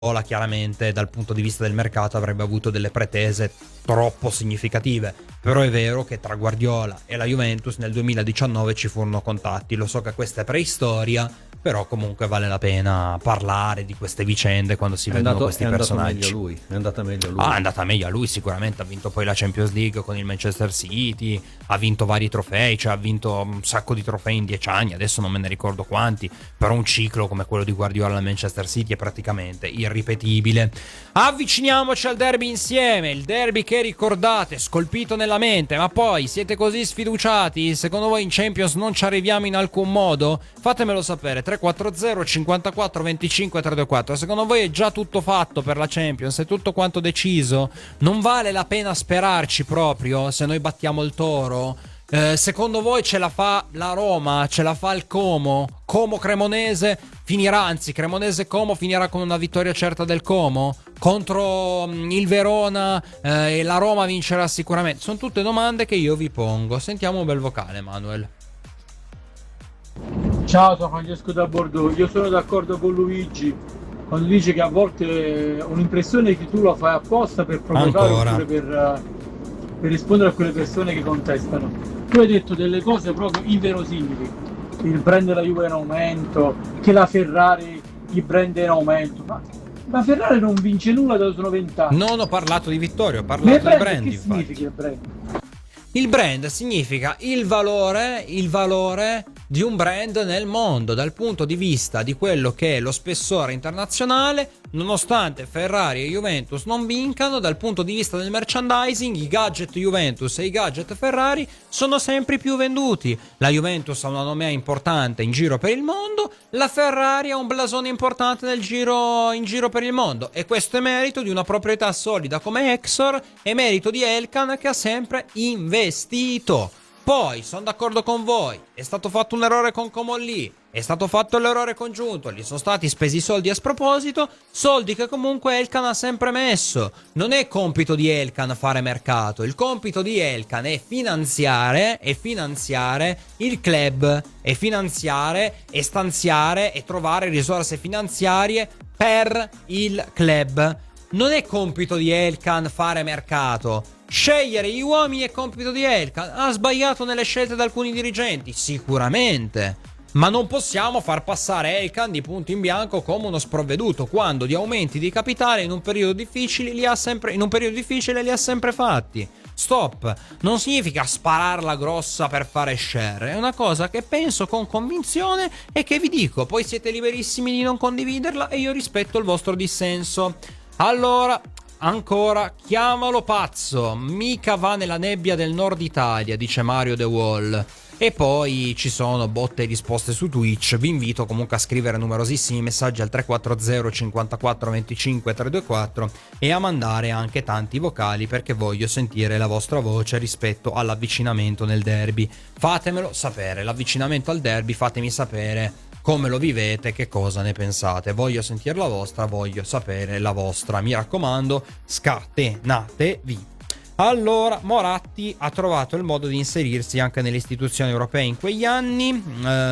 chiaramente dal punto di vista del mercato avrebbe avuto delle pretese troppo significative, però è vero che tra Guardiola e la Juventus nel 2019 ci furono contatti. Lo so che questa è preistoria, però comunque vale la pena parlare di queste vicende quando si vedono questi personaggi. È andata meglio lui. È andata meglio a lui sicuramente, ha vinto poi la Champions League con il Manchester City, ha vinto vari trofei, cioè ha vinto un sacco di trofei in 10 anni, adesso non me ne ricordo quanti, però un ciclo come quello di Guardiola al Manchester City è praticamente irripetibile. Avviciniamoci al derby insieme, il derby che ricordate, scolpito nella mente, ma poi siete così sfiduciati, secondo voi in Champions non ci arriviamo in alcun modo? Fatemelo sapere, 340 54 25 324, secondo voi è già tutto fatto per la Champions, è tutto quanto deciso? Non vale la pena sperarci proprio se noi battiamo il Toro? Secondo voi ce la fa la Roma? Ce la fa il Como? Como-Cremonese finirà, anzi Cremonese-Como finirà con una vittoria certa del Como? Contro il Verona e la Roma vincerà sicuramente? Sono tutte domande che io vi pongo. Sentiamo un bel vocale, Manuel. Ciao, sono Francesco da Bordeaux. Io sono d'accordo con Luigi quando dice che a volte ho l'impressione che tu lo fai apposta per provocare oppure per rispondere a quelle persone che contestano. Tu hai detto delle cose proprio inverosimili, il brand della Juve è in aumento, che la Ferrari il brand è in aumento, ma la Ferrari non vince nulla da sono 20 anni. Non ho parlato di vittoria, ho parlato di brand. Che significa il brand? Il brand significa il valore di un brand nel mondo dal punto di vista di quello che è lo spessore internazionale. Nonostante Ferrari e Juventus non vincano, dal punto di vista del merchandising i gadget Juventus e i gadget Ferrari sono sempre più venduti. La Juventus ha una nomea importante in giro per il mondo, la Ferrari ha un blasone importante in giro per il mondo, e questo è merito di una proprietà solida come Exor e merito di Elkann, che ha sempre investito. Poi sono d'accordo con voi, è stato fatto un errore con Comolli, è stato fatto l'errore congiunto, gli sono stati spesi soldi a sproposito, soldi che comunque Elkann ha sempre messo. Non è compito di Elkann fare mercato, il compito di Elkann è finanziare il club, è finanziare e stanziare e trovare risorse finanziarie per il club. Non è compito di Elkann fare mercato. Scegliere gli uomini è compito di Elkann. Ha sbagliato nelle scelte da alcuni dirigenti? Sicuramente. Ma non possiamo far passare Elkann di punto in bianco come uno sprovveduto, quando di aumenti di capitale in un periodo difficile li ha sempre fatti. Stop. Non significa spararla grossa per fare share. È una cosa che penso con convinzione e che vi dico. Poi siete liberissimi di non condividerla e io rispetto il vostro dissenso. Allora, ancora, chiamalo pazzo, mica va nella nebbia del nord Italia, dice Mario The Wall. E poi ci sono botte e risposte su Twitch. Vi invito comunque a scrivere numerosissimi messaggi al 340 54 25 324 e a mandare anche tanti vocali, perché voglio sentire la vostra voce rispetto all'avvicinamento nel derby. Fatemelo sapere, l'avvicinamento al derby, fatemi sapere come lo vivete, che cosa ne pensate. Voglio sentire la vostra, voglio sapere la vostra. Mi raccomando, scatenatevi. Allora, Moratti ha trovato il modo di inserirsi anche nelle istituzioni europee in quegli anni.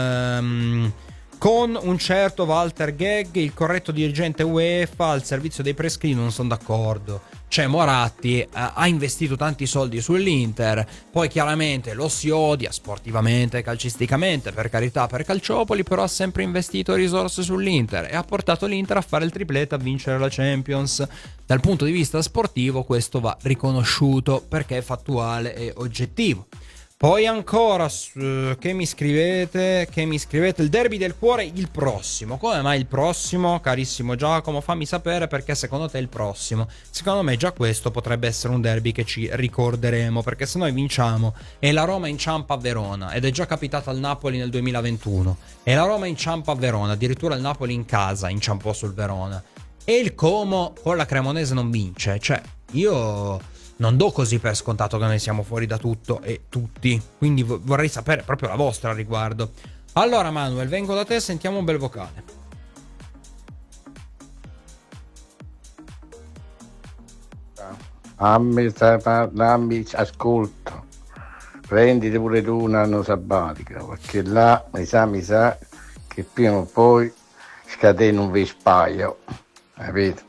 Con un certo Walter Gegg, il corretto dirigente UEFA al servizio dei prescritti, non sono d'accordo. Cioè, Moratti ha investito tanti soldi sull'Inter, poi chiaramente lo si odia sportivamente, calcisticamente, per carità, per Calciopoli, però ha sempre investito risorse sull'Inter e ha portato l'Inter a fare il triplete, a vincere la Champions. Dal punto di vista sportivo questo va riconosciuto, perché è fattuale e oggettivo. Poi ancora, che mi scrivete, il derby del cuore, il prossimo. Come mai il prossimo, carissimo Giacomo? Fammi sapere, perché secondo te è il prossimo. Secondo me già questo potrebbe essere un derby che ci ricorderemo, perché se noi vinciamo e la Roma inciampa a Verona, ed è già capitato al Napoli nel 2021, e la Roma inciampa a Verona, addirittura il Napoli in casa inciampò sul Verona, e il Como con la Cremonese non vince. Cioè, io non do così per scontato che noi siamo fuori da tutto e tutti, quindi vorrei sapere proprio la vostra a riguardo. Allora Manuel, vengo da te, sentiamo un bel vocale. Dammi ascolto, prenditi pure tu un anno sabbatico, perché là mi sa che prima o poi scatena un vespaio. capito?